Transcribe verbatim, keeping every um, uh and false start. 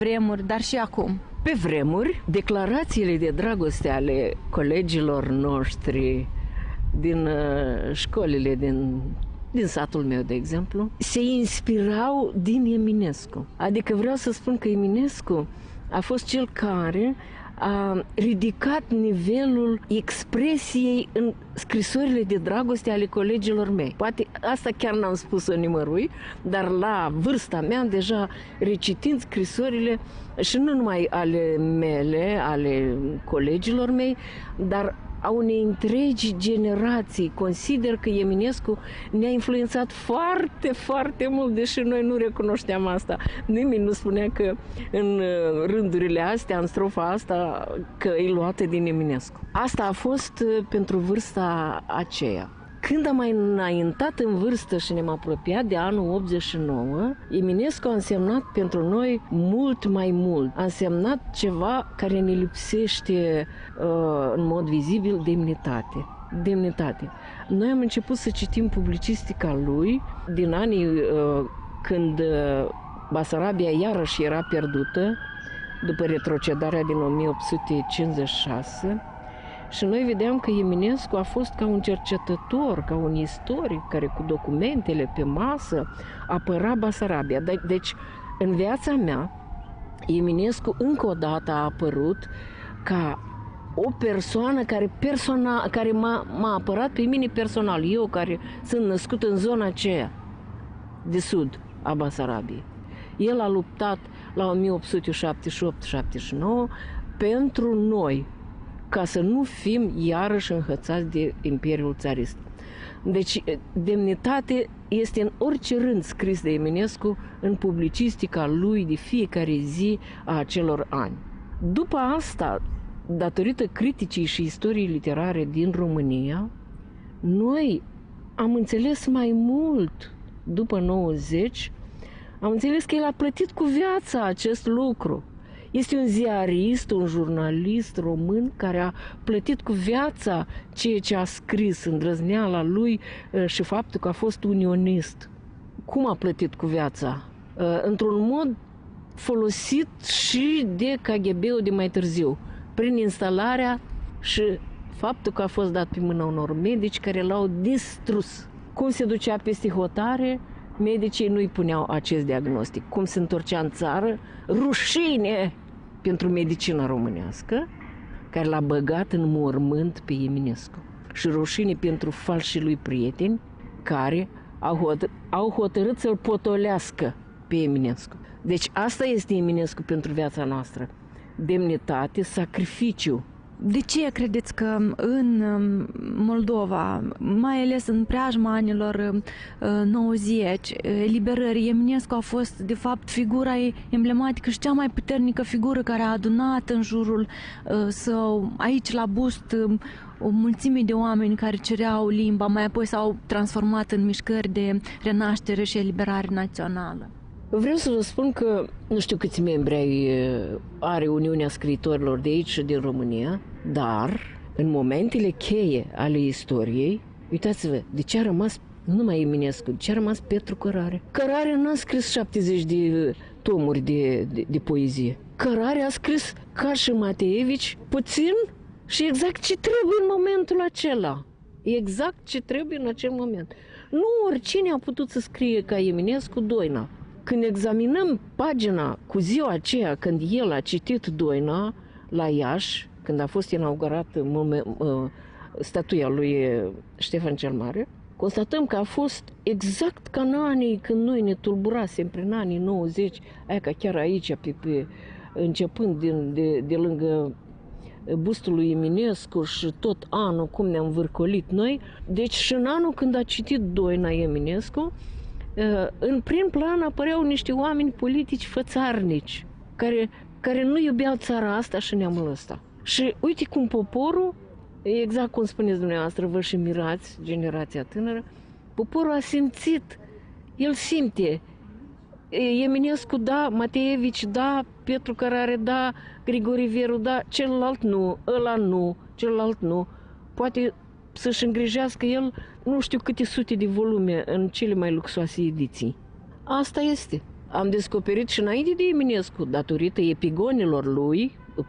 vremuri, dar și acum. Pe vremuri, declarațiile de dragoste ale colegilor noștri din uh, școlile din, din satul meu, de exemplu, se inspirau din Eminescu. Adică vreau să spun că Eminescu a fost cel care a ridicat nivelul expresiei în scrisorile de dragoste ale colegilor mei. Poate asta chiar n-am spus-o nimărui, dar la vârsta mea, deja recitind scrisorile, și nu numai ale mele, ale colegilor mei, dar a unei întregi generații. Consider că Eminescu ne-a influențat foarte, foarte mult, deși noi nu recunoșteam asta. Nimeni nu spunea că în rândurile astea, în strofa asta, că e luată din Eminescu. Asta a fost pentru vârsta aceea. Când am mai înaintat în vârstă și ne-am apropiat de anul optzeci și nouă, Eminescu a însemnat pentru noi mult mai mult. A însemnat ceva care ne lipsește uh, în mod vizibil, demnitate. Demnitate. Noi am început să citim publicistica lui din anii uh, când uh, Basarabia iarăși era pierdută, după retrocedarea din o mie opt sute cincizeci și șase, și noi vedeam că Eminescu a fost ca un cercetător, ca un istoric care cu documentele pe masă apăra Basarabia. Deci, în viața mea, Eminescu încă o dată a apărut ca o persoană care, persona, care m-a, m-a apărat pe mine personal. Eu care sunt născut în zona aceea de sud a Basarabiei. El a luptat la o mie opt sute șaptezeci și opt șaptezeci și nouă pentru noi, ca să nu fim iarăși înhățați de Imperiul Țarist. Deci, demnitate este în orice rând scris de Eminescu în publicistica lui de fiecare zi a acelor ani. După asta, datorită criticii și istoriei literare din România, noi am înțeles mai mult, după nouăzeci, am înțeles că el a plătit cu viața acest lucru. Este un ziarist, un jurnalist român care a plătit cu viața ceea ce a scris, îndrăzneala lui și faptul că a fost unionist. Cum a plătit cu viața? Într-un mod folosit și de K G B-ul de mai târziu, prin instalarea și faptul că a fost dat pe mâna unor medici care l-au distrus. Cum se ducea peste hotare, medicii nu-i puneau acest diagnostic. Cum se întorcea în țară, rușine pentru medicina românească, care l-a băgat în mormânt pe Eminescu. Și rușine pentru falșii lui prieteni, care au, hotăr- au hotărât să-l potolească pe Eminescu. Deci asta este Eminescu pentru viața noastră. Demnitate, sacrificiu. De ce credeți că în Moldova, mai ales în preajma anilor nouăzeci, eliberării, Eminescu a fost de fapt figura emblematică și cea mai puternică figură care a adunat în jurul său, aici la bust, o mulțime de oameni care cereau limba, mai apoi s-au transformat în mișcări de renaștere și eliberare națională? Vreau să vă spun că nu știu câți membri ai, are Uniunea Scriitorilor de aici și din România, dar în momentele cheie ale istoriei, uitați-vă, de ce a rămas, nu numai Eminescu, de ce a rămas Petru Cărare? Cărare n-a scris șaptezeci de tomuri de, de, de poezie. Cărare a scris, ca și Mateevici, puțin și exact ce trebuie în momentul acela. Exact ce trebuie în acel moment. Nu oricine a putut să scrie ca Eminescu Doina. Când examinăm pagina cu ziua aceea când el a citit Doina la Iași, când a fost inaugurată statuia lui Ștefan cel Mare, constatăm că a fost exact ca în anii când noi ne tulburasem, prin anii nouăzeci, aia ca chiar aici, pe, pe, începând din, de, de lângă bustul lui Eminescu și tot anul cum ne-am vârcolit noi. Deci și în anul când a citit Doina Eminescu, în prim plan apăreau niște oameni politici fățarnici, care, care nu iubeau țara asta și neamul ăsta. Și uite cum poporul, exact cum spuneți dumneavoastră, vă și mirați, generația tânără, poporul a simțit, el simte. Eminescu da, Mateevici da, Petru Cărare da, Grigore Veru da, celălalt nu, ăla nu, celălalt nu. Poate să-și îngrijească el nu știu câte sute de volume în cele mai luxoase ediții. Asta este. am descoperit și înainte de Eminescu, datorită epigonilor lui,